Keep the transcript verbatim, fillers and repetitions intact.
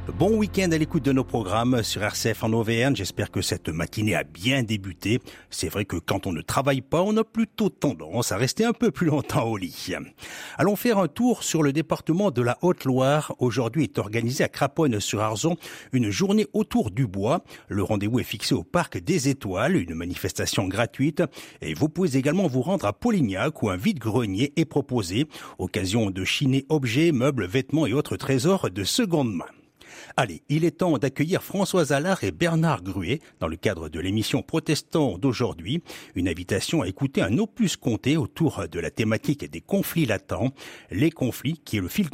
Bon week-end à l'écoute de nos programmes sur R C F en Auvergne. J'espère que cette matinée a bien débuté. C'est vrai que quand on ne travaille pas, on a plutôt tendance à rester un peu plus longtemps au lit. Allons faire un tour sur le département de la Haute-Loire. Aujourd'hui est organisée à Craponne-sur-Arzon une journée autour du bois. Le rendez-vous est fixé au Parc des Étoiles, une manifestation gratuite. Et vous pouvez également vous rendre à Polignac où un vide-grenier est proposé. Occasion de chiner objets, meubles, vêtements et autres trésors de seconde main. Allez, il est temps d'accueillir Françoise Allard et Bernard Gruet dans le cadre de l'émission Protestants d'aujourd'hui. Une invitation à écouter un opus compté autour de la thématique des conflits latents. Les conflits qui est le fil